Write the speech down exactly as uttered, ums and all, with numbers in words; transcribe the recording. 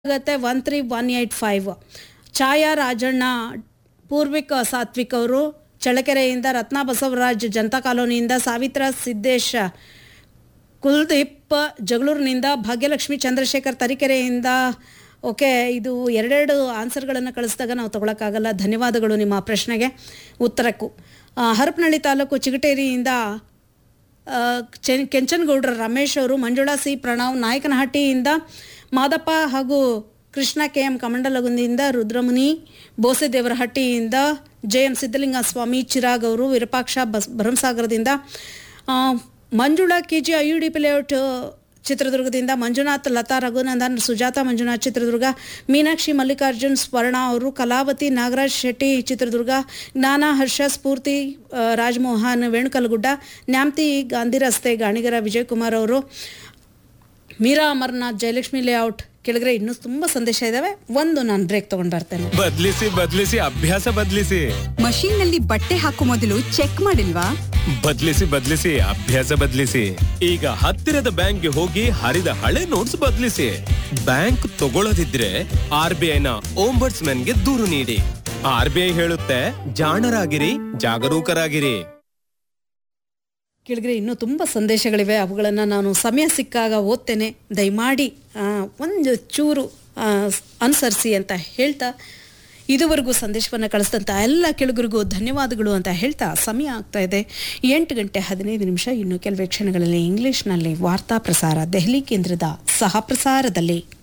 ಆಗುತ್ತೆ one three one eight five. ಛಾಯಾ ರಾಜಣ್ಣ, ಪೂರ್ವಿಕ್ ಸಾತ್ವಿಕ್ ಅವರು ಚಳ್ಳಕೆರೆಯಿಂದ, ರತ್ನ Basavaraj Janata ಕಾಲೋನಿಯಿಂದ, ಸಾವಿತ್ರ Siddesh Kuldeep ಜಗಳೂರಿನಿಂದ, Bhagyalakshmi Chandrashekhar ತರೀಕೆರೆಯಿಂದ. Okay, ಇದು ಎರಡೆರಡು ಆನ್ಸರ್ಗಳನ್ನು ಕಳಿಸಿದಾಗ ನಾವು ತಗೊಳಕ್ಕಾಗಲ್ಲ. ಧನ್ಯವಾದಗಳು ನಿಮ್ಮ ಪ್ರಶ್ನೆಗೆ ಉತ್ತರಕ್ಕೂ. ಹರಪನಹಳ್ಳಿ ತಾಲೂಕು ಚಿಗಟೇರಿಯಿಂದ ಚೆ ಕೆಂಚನಗೌಡ್ರ ರಮೇಶ್ ಅವರು, ಮಂಜುಳಾ ಸಿ ಪ್ರಣವ್ ನಾಯಕನಹಟ್ಟಿಯಿಂದ, ಮಾದಪ್ಪ ಹಾಗೂ Krishna K M ಕಮಂಡಲಗುಂದಿಯಿಂದ, Rudramuni ಬೋಸೆದೇವರಹಟ್ಟಿಯಿಂದ, J M Siddalinga ಸ್ವಾಮಿ ಚಿರಾಗ್ ಅವರು, Virupaksha bus ಭರಮಸಾಗರದಿಂದ, Manjula K G I you D P layout ಚಿತ್ರದುರ್ಗದಿಂದ, ಮಂಜುನಾಥ್ ಲತಾ ರಘುನಂದನ್, ಸುಜಾತ ಮಂಜುನಾಥ್ ಚಿತ್ರದುರ್ಗ, ಮೀನಾಕ್ಷಿ ಮಲ್ಲಿಕಾರ್ಜುನ್ ಸ್ವರ್ಣ ಅವರು, ಕಲಾವತಿ ನಾಗರಾಜ್ ಶೆಟ್ಟಿ ಚಿತ್ರದುರ್ಗ, ಜ್ಞಾನ ಹರ್ಷ ಸ್ಫೂರ್ತಿ ರಾಜಮೋಹನ್ ವೇಣುಕಲ್ಗುಡ್ಡ, ನ್ಯಾಮ್ತಿ ಗಾಂಧಿ ರಸ್ತೆ ಗಾಣಿಗರ ವಿಜಯಕುಮಾರ್ ಅವರು, ಮೀರಾ ಅಮರ್ನಾಥ್ ಜಯಲಕ್ಷ್ಮಿ ಲೇಔಟ್. ಕೆಳಗಡೆ ಇನ್ನೂ ತುಂಬಾ ಸಂದೇಶ ಇದಾವೆ, ಒಂದು ನಾನು ಬ್ರೇಕ್ ತಗೊಂಡ್ ಬರ್ತೇನೆ. ಬದ್ಲಿಸಿ ಬದ್ಲಿಸಿ ಅಭ್ಯಾಸ ಬದ್ಲಿಸಿ. ಮಷೀನ್ ನಲ್ಲಿ ಬಟ್ಟೆ ಹಾಕೋ ಮೊದಲು ಚೆಕ್ ಮಾಡಿಲ್ವಾ? ಬದ್ಲಿಸಿ ಬದ್ಲಿಸಿ ಅಭ್ಯಾಸ ಬದ್ಲಿಸಿ. ಈಗ ಹತ್ತಿರದ ಬ್ಯಾಂಕ್ಗೆ ಹೋಗಿ ಹರಿದ ಹಳೆ ನೋಟ್ಸ್ ಬದ್ಲಿಸಿ. ಬ್ಯಾಂಕ್ ತಗೊಳ್ಳದಿದ್ರೆ ಆರ್ ಬಿ ಐನ ಓಂಬರ್ಟ್ಸ್ಮನ್ ಗೆ ದೂರು ನೀಡಿ. ಆರ್ ಬಿ ಐ ಹೇಳುತ್ತೆ, ಜಾಣರಾಗಿರಿ, ಜಾಗರೂಕರಾಗಿರಿ. ಕೆಳಗಡೆ ಇನ್ನೂ ತುಂಬ ಸಂದೇಶಗಳಿವೆ, ಅವುಗಳನ್ನು ನಾನು ಸಮಯ ಸಿಕ್ಕಾಗ ಓದ್ತೇನೆ. ದಯಮಾಡಿ ಒಂದು ಚೂರು ಅನುಸರಿಸಿ ಅಂತ ಹೇಳ್ತಾ, ಇದುವರೆಗೂ ಸಂದೇಶವನ್ನು ಕಳಿಸಿದಂಥ ಎಲ್ಲ ಕೆಳಗರಿಗೂ ಧನ್ಯವಾದಗಳು ಅಂತ ಹೇಳ್ತಾ, ಸಮಯ ಆಗ್ತಾ ಇದೆ ಎಂಟು ಗಂಟೆ ಹದಿನೈದು ನಿಮಿಷ. ಇನ್ನು ಕೆಲವೇ ಕ್ಷಣಗಳಲ್ಲಿ ಇಂಗ್ಲಿಷ್ನಲ್ಲಿ ವಾರ್ತಾ ಪ್ರಸಾರ ದೆಹಲಿ ಕೇಂದ್ರದ ಸಹ ಪ್ರಸಾರದಲ್ಲಿ.